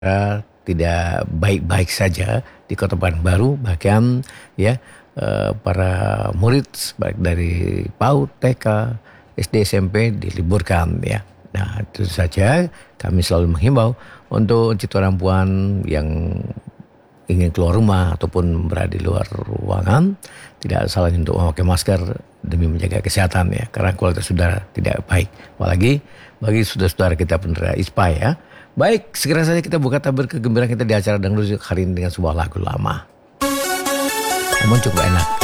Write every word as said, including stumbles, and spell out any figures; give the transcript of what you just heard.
uh, tidak baik-baik saja di Kota Pekanbaru, bahkan ya uh, para murid baik dari PAUD, T K, S D, S M P diliburkan ya. Nah, itu saja kami selalu menghimbau untuk cipta perempuan yang ingin keluar rumah ataupun berada di luar ruangan, tidak salah untuk memakai masker demi menjaga kesehatan ya, karena kualitas udara tidak baik. Apalagi bagi saudara-saudara kita penerima I S P A ya. Baik, segera saja kita buka tabir kegembiraan kita di acara Dangdut hari ini dengan sebuah lagu lama. Namun cukup enak.